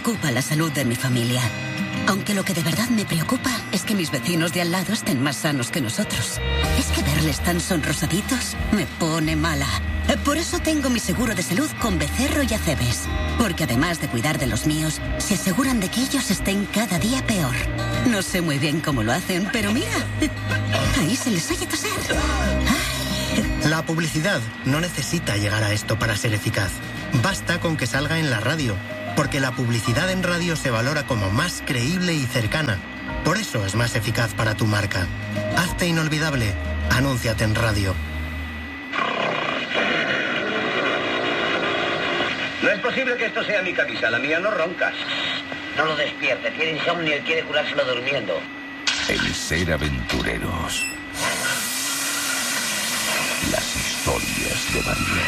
preocupa la salud de mi familia. Aunque lo que de verdad me preocupa es que mis vecinos de al lado estén más sanos que nosotros. Es que verles tan sonrosaditos me pone mala. Por eso tengo mi seguro de salud con Becerro y Acebes. Porque además de cuidar de los míos, se aseguran de que ellos estén cada día peor. No sé muy bien cómo lo hacen, pero mira, ahí se les oye toser. La publicidad no necesita llegar a esto para ser eficaz. Basta con que salga en la radio, porque la publicidad en radio se valora como más creíble y cercana. Por eso es más eficaz para tu marca. Hazte inolvidable. Anúnciate en radio. No es posible que esto sea mi camisa, la mía no ronca. No lo despierte, tiene insomnio y quiere curárselo durmiendo. El ser aventureros. Las historias de María.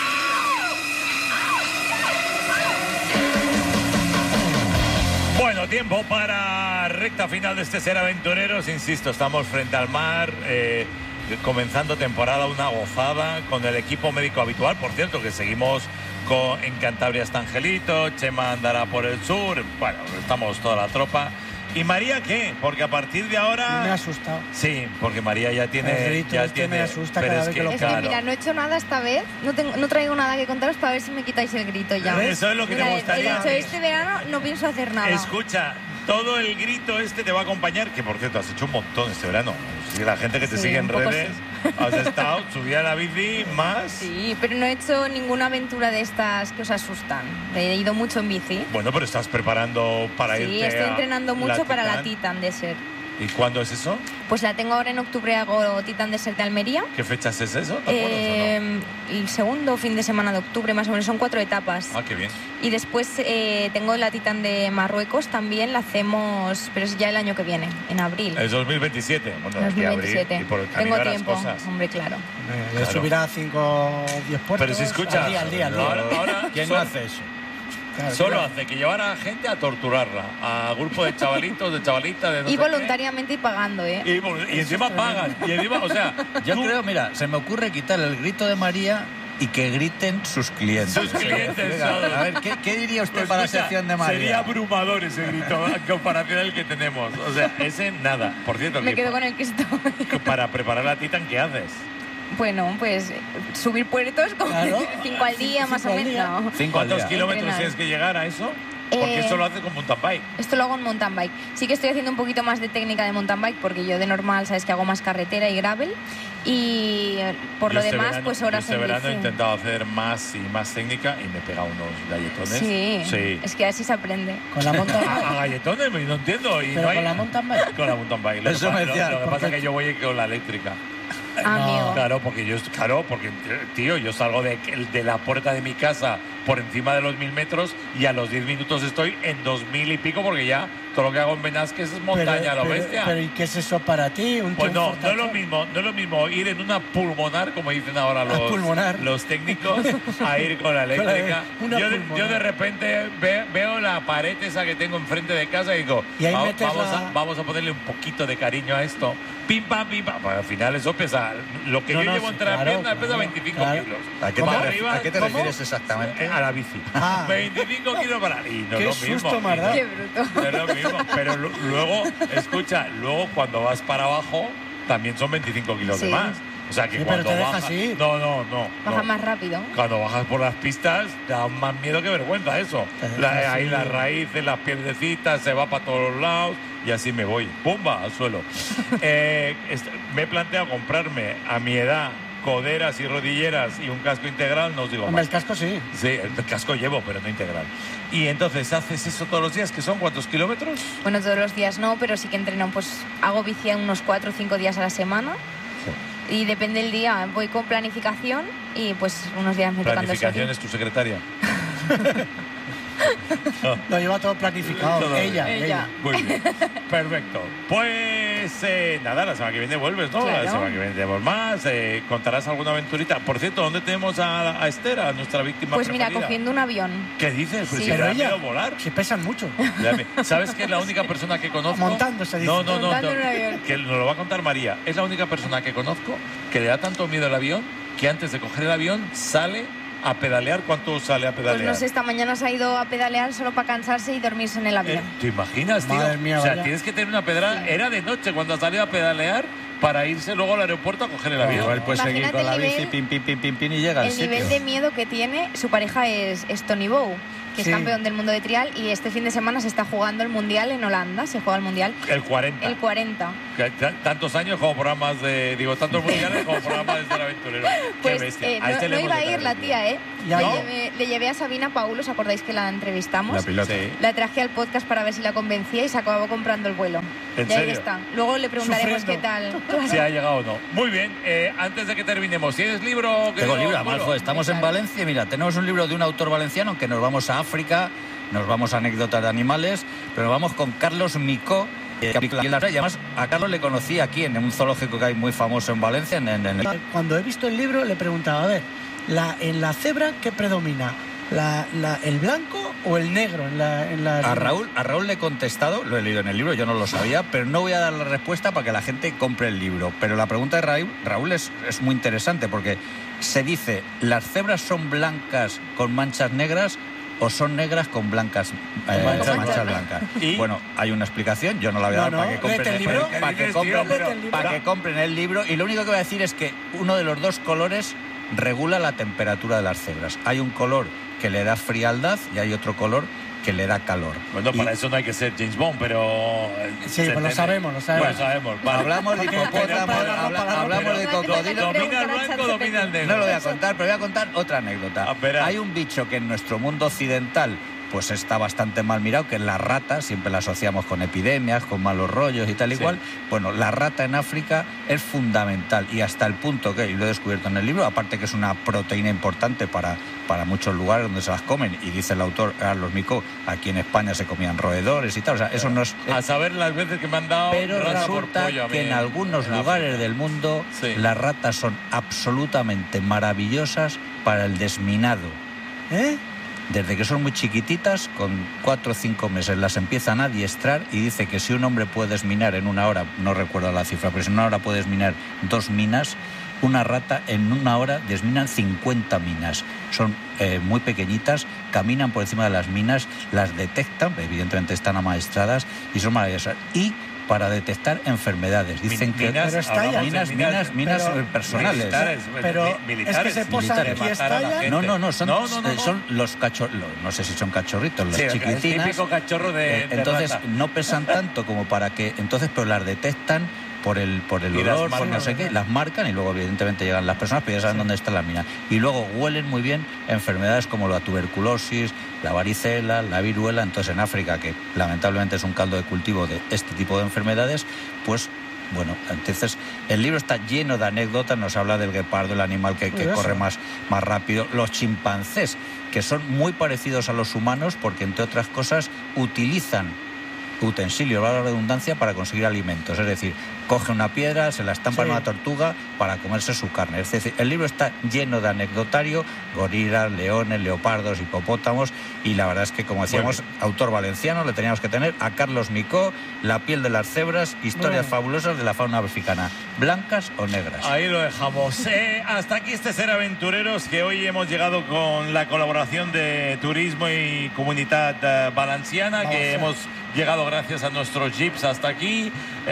Bueno, tiempo para recta final de este Ser Aventureros. Insisto, estamos frente al mar, comenzando temporada, una gozada con el equipo médico habitual. Por cierto, que seguimos en Cantabria hasta Angelito, Chema andará por el sur. Bueno, estamos toda la tropa. ¿Y María qué? Porque a partir de ahora... Me ha asustado. Sí, porque María ya tiene... Me asusta pero cada vez que lo claro. Mira, no he hecho nada esta vez. No traigo nada que contaros para ver si me quitáis el grito ya. Eso es lo que te gustaría. He dicho, este verano no pienso hacer nada. Escucha, todo el grito te va a acompañar, que por cierto has hecho un montón este verano. Sí, la gente que te sigue en redes, has estado, subí a la bici más. Sí, pero no he hecho ninguna aventura de estas que os asustan. He ido mucho en bici. Bueno, pero estás preparando para irte. Sí, estoy entrenando mucho para la Titan Desert. ¿Y cuándo es eso? Pues la tengo ahora en octubre, hago Titan Desert de Almería. ¿Qué fechas es eso? ¿Te acuerdas o no? El segundo fin de semana de octubre, más o menos, son 4 etapas. Ah, qué bien. Y después tengo la Titan de Marruecos, también la hacemos, pero es ya el año que viene, en abril. Es 2027. Bueno, 2027. Abril, y por el camino tengo tiempo, cosas. hombre, claro. Subirá 5 o 10 puertos. Pero si escuchas, al día. Ahora, ¿Quién no hace eso? Claro, solo hace que llevar a la gente a torturarla, a grupos de chavalitos, de chavalitas, de no y sé voluntariamente y pagando, ¿eh? Y encima pagan. Y encima, o sea, yo creo, mira, se me ocurre quitar el grito de María y que griten sus clientes. Sus clientes. A ver, ¿qué diría usted pues para la sección de María? Sería abrumador ese grito en comparación al que tenemos. O sea, ese nada. Por cierto, me quedo con el que estoy. Para preparar la Titan, ¿qué haces? Bueno, pues subir puertos con 5 al día, más o menos. ¿Cuántos kilómetros tienes que llegar a eso? Porque esto lo haces con mountain bike. Esto lo hago en mountain bike. Sí que estoy haciendo un poquito más de técnica de mountain bike, porque yo de normal, sabes que hago más carretera y gravel. Y por lo demás, verano, pues horas en bici. Este verano he intentado hacer más y más técnica y me he pegado unos galletones. Sí. Es que así se aprende. Con la mountain bike. A galletones, no entiendo. Y ¿pero no hay... con la mountain bike? Con la mountain bike. Eso me decía. Lo que pasa es que yo voy con la eléctrica. Amigo. Claro, porque tío, yo salgo de la puerta de mi casa por encima de los 1000 metros y a los 10 minutos estoy en 2000 y pico, porque ya todo lo que hago en Benasques es montaña, lo bestia. Pero ¿y qué es eso para ti? Pues no es lo mismo ir en una pulmonar, como dicen ahora los técnicos, a ir con la eléctrica. Yo de repente veo la pared esa que tengo enfrente de casa y digo, vamos a ponerle un poquito de cariño a esto. Pim, pam, pim, pam. Pues al final eso pesa, lo que yo llevo entre las piernas pesa 25 kilos. ¿A qué te refieres exactamente? A la bici. 25 kilos para... Y no qué es lo mismo. Susto, qué bruto. No es lo mismo. Pero luego, escucha, cuando vas para abajo también son 25 kilos de más. O sea que cuando bajas... No. Baja más rápido. Cuando bajas por las pistas da más miedo que vergüenza eso. Ahí las raíces, las piedrecitas, se va para todos los lados y así me voy. ¡Pumba! Al suelo. Me he planteado comprarme a mi edad coderas y rodilleras y un casco integral, no os digo más. El casco sí. Sí, el casco llevo, pero no integral. Y entonces, ¿haces eso todos los días? ¿Que son cuántos kilómetros? Bueno, todos los días no, pero sí que entreno, pues hago bici unos 4 o 5 días a la semana. Sí. Y depende del día, voy con planificación y pues unos días me tocan 2 horas. ¿Planificación es tu secretaria? Lo lleva todo planificado. Todo ella. Muy bien. Perfecto. Pues nada, la semana que viene vuelves, ¿no? Claro. La semana que viene tenemos más. ¿Contarás alguna aventurita? Por cierto, ¿dónde tenemos a Esther, a nuestra víctima Pues preferida? mira, cogiendo un avión. ¿Qué dices? Pues sí. si me da miedo volar. Se pesan mucho. ¿Sabes que es la única persona que conozco? Montando, se dice. No. Montando en un avión. Que nos lo va a contar María. Es la única persona que conozco que le da tanto miedo al avión que antes de coger el avión sale a pedalear. ¿Cuánto sale a pedalear? Pues no sé, esta mañana se ha ido a pedalear solo para cansarse y dormirse en el avión. ¿Te imaginas, tío? Madre mía, o sea, vaya. tienes que tener una pedrada. Sí. Era de noche cuando ha salido a pedalear para irse luego al aeropuerto a coger el avión. Igual puedes seguir con la bici, nivel, pin, y llega al sitio. El nivel de miedo que tiene, su pareja es Tony Bow, que es campeón del mundo de trial, y este fin de semana se está jugando el Mundial en Holanda, se juega el Mundial. El 40. El 40. Tantos años como programas de... Digo, tantos mundiales como programas de Ser Aventurero. Pues, qué bestia. No iba a ir la tía, ¿eh? ¿No? Le llevé a Sabina Paul, ¿os acordáis que la entrevistamos? La pilota. Sí. La traje al podcast para ver si la convencía y se acabó comprando el vuelo. ¿En y ahí serio? está. Luego le preguntaremos Sufriendo. qué tal. Si ha llegado o no. Muy bien, antes de que terminemos, ¿tienes libro? Tengo libro, Amalfo. Estamos en Valencia y mira, tenemos un libro de un autor valenciano que nos vamos a África, nos vamos a anécdotas de animales, pero vamos con Carlos Micó. Y además a Carlos le conocí aquí en un zoológico que hay muy famoso en Valencia. Cuando he visto el libro le preguntaba, a ver, en la cebra, ¿qué predomina? ¿El blanco o el negro? A Raúl le he contestado, lo he leído en el libro, yo no lo sabía, pero no voy a dar la respuesta para que la gente compre el libro. Pero la pregunta de Raúl es muy interesante porque se dice, ¿las cebras son blancas con manchas negras o son negras con manchas blancas? ¿Y? Bueno, hay una explicación, yo no la voy a dar para que compren el libro, y lo único que voy a decir es que uno de los dos colores regula la temperatura de las cebras. Hay un color que le da frialdad y hay otro color que le da calor. Bueno, para eso no hay que ser James Bond, pero... Sí, pues lo sabemos. Bueno, sabemos. Vale. Hablamos de hipopótamos, hablamos de cocodrilo. Domina el blanco, domina el negro. No lo voy a contar, pero voy a contar otra anécdota. Hay un bicho que en nuestro mundo occidental pues está bastante mal mirado, que es la rata. Siempre la asociamos con epidemias, con malos rollos y tal y cual. Bueno, la rata en África es fundamental, y hasta el punto que, y lo he descubierto en el libro, aparte que es una proteína importante para muchos lugares donde se las comen, y dice el autor Carlos Micó, aquí en España se comían roedores y tal, o sea, eso no es... A saber las veces que me han dado... Pero resulta que en algunos lugares del mundo las ratas son absolutamente maravillosas para el desminado. Desde que son muy chiquititas, con 4 o 5 meses las empiezan a adiestrar, y dice que si un hombre puede desminar en una hora, no recuerdo la cifra, pero si en una hora puede desminar 2 minas, una rata en una hora desminan 50 minas. Son muy pequeñitas, caminan por encima de las minas, las detectan, evidentemente están amaestradas y son maravillosas. Y para detectar enfermedades. Dicen que minas personales. Pero militares, es que se posan aquí y estallan. No, son los cachorros, no sé si son cachorritos, los chiquitinas. El típico cachorro de entonces rata. no pesan tanto como para que, entonces, pero las detectan por el olor, por no sé qué, las marcan, y luego evidentemente llegan las personas, pero ya saben dónde está la mina. Y luego huelen muy bien enfermedades como la tuberculosis, la varicela, la viruela. Entonces en África, que lamentablemente es un caldo de cultivo de este tipo de enfermedades, pues bueno, entonces el libro está lleno de anécdotas. Nos habla del guepardo, el animal que corre más rápido, los chimpancés, que son muy parecidos a los humanos porque, entre otras cosas, utilizan utensilios, valga la redundancia, para conseguir alimentos. Es decir, coge una piedra, se la estampa en una tortuga para comerse su carne. Es decir, el libro está lleno de anecdotario, gorilas, leones, leopardos, hipopótamos, y la verdad es que, como decíamos, autor valenciano, le teníamos que tener a Carlos Micó, La piel de las cebras, historias fabulosas de la fauna africana, blancas o negras. Ahí lo dejamos. Hasta aquí este Ser Aventureros, que hoy hemos llegado con la colaboración de Turismo y Comunitat Valenciana, que hemos llegado gracias a nuestros jeeps hasta aquí.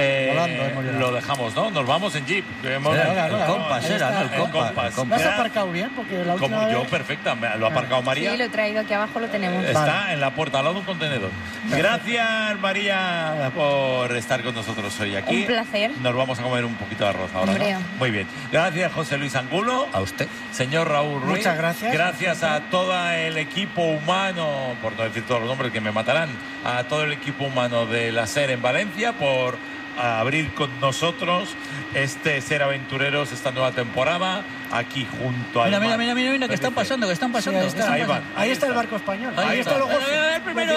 Lo dejamos, ¿no? Nos vamos en jeep. El Compass era, ¿no? El Compass. ¿Lo has aparcado bien? Porque la última Yo, vez... perfecta. Lo ha aparcado María. Sí, lo he traído aquí abajo, lo tenemos. Está en la puerta, al lado de un contenedor. Gracias, María, por estar con nosotros hoy aquí. Un placer. Nos vamos a comer un poquito de arroz ahora, ¿no? Muy bien. Gracias, José Luis Angulo. A usted. Señor Raúl Ruiz. Muchas gracias. Gracias a todo el equipo humano, por no decir todos los nombres que me matarán, a todo el equipo humano de la SER en Valencia por abrir con nosotros este Ser Aventureros, esta nueva temporada, aquí junto a... Mira, que están pasando. Sí, ahí está el barco español. Ahí está los golfos. ¡Primero!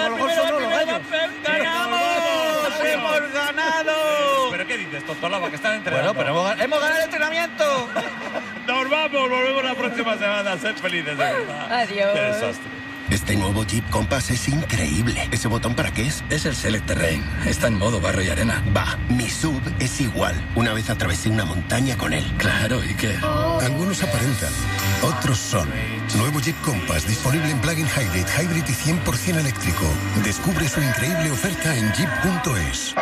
¡Ganamos! ¡Hemos ganado! ¿Pero qué dices, Tontolaba, que están entrenando? Bueno, pero hemos ganado el entrenamiento. Nos vamos, volvemos la próxima semana. Sed felices, de verdad. Adiós. Qué desastre. Este nuevo Jeep Compass es increíble. ¿Ese botón para qué es? Es el Select Terrain. Está en modo barro y arena. Va, mi SUV es igual. Una vez atravesé una montaña con él. Claro, ¿y qué? Algunos aparentan, otros son. Nuevo Jeep Compass, disponible en plug-in hybrid y 100% eléctrico. Descubre su increíble oferta en jeep.es.